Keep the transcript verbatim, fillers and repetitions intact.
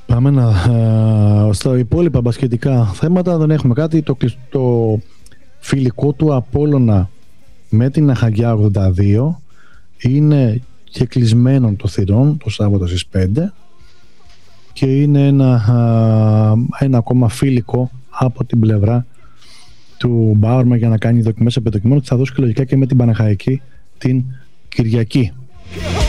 Πάμε να, α, στα υπόλοιπα μπασκετικά θέματα. Δεν έχουμε κάτι. Το, το φιλικό του Απόλλωνα με την Αχαγιά ογδόντα δύο είναι και κλεισμένων των θυρών το Σάββατο στις πέντε και είναι ένα, α, ένα ακόμα φιλικό από την πλευρά του Μπάουρμα για να κάνει δοκιμές επιδοκιμών και θα δώσει και λογικά και με την Παναχαϊκή την Κυριακή.